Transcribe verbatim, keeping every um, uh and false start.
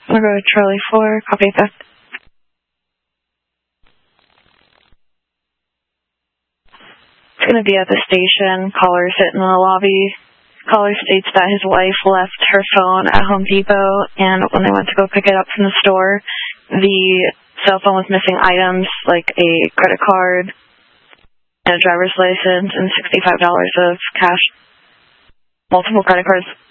We'll go to Charlie four, copy that. It's going to be at the station. Caller sitting in the lobby. Caller states that his wife left her phone at Home Depot, and when they went to go pick it up from the store, the cell phone was missing items like a credit card and a driver's license and sixty-five dollars of cash. Multiple credit cards